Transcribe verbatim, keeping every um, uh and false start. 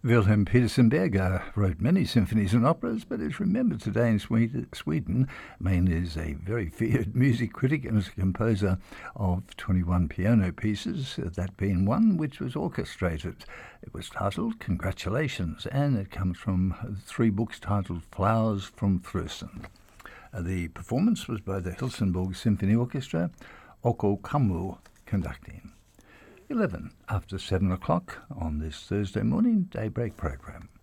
Wilhelm Petersen Berger wrote many symphonies and operas, but is remembered today in Sweden mainly as a very feared music critic and as a composer of twenty-one piano pieces, that being one which was orchestrated. It was titled Congratulations, and it comes from three books titled Flowers from Frusen. The performance was by the Helsingborg Symphony Orchestra, Oko Kammu conducting. eleven after seven o'clock on this Thursday morning Daybreak program.